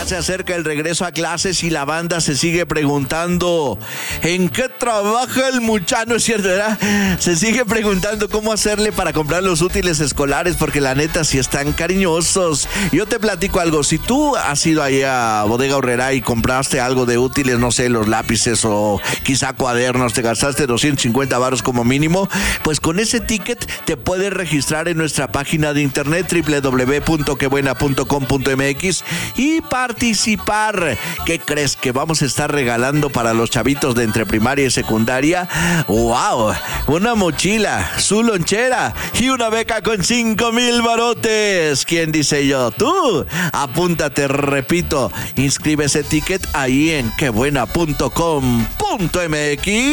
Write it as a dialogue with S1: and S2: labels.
S1: Ya se acerca el regreso a clases y la banda se sigue preguntando ¿en qué trabaja el muchacho? No es cierto, ¿verdad? Se sigue preguntando cómo hacerle para comprar los útiles escolares, porque la neta sí están cariñosos. Yo te platico algo, si tú has ido ahí a Bodega Aurrerá y compraste algo de útiles, no sé, los lápices o quizá cuadernos, te gastaste 250 varos como mínimo, pues con ese ticket te puedes registrar en nuestra página de internet www.quebuena.com.mx y participar. ¿Qué crees que vamos a estar regalando para los chavitos de entre primaria y secundaria? ¡Wow! Una mochila, su lonchera y una beca con 5,000 barotes. ¿Quién dice yo? ¡Tú! Apúntate, repito, inscribe ese ticket ahí en quebuena.com.mx.